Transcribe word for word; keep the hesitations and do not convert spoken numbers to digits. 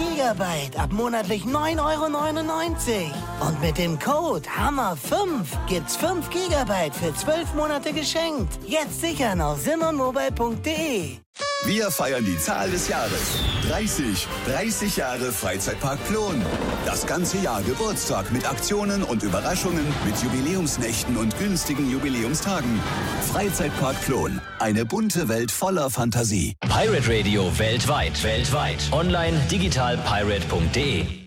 Gigabyte ab monatlich neun Euro neunundneunzig. Und mit dem Code Hammer fünf gibt's fünf Gigabyte für zwölf Monate geschenkt. Jetzt sichern auf simmermobile punkt de. Wir feiern die Zahl des Jahres. dreißig. dreißig Jahre Freizeitpark Plon. Das ganze Jahr Geburtstag mit Aktionen und Überraschungen, mit Jubiläumsnächten und günstigen Jubiläumstagen. Freizeitpark Plon. Eine bunte Welt voller Fantasie. Pirate Radio weltweit. Weltweit. Online digital pirate punkt de.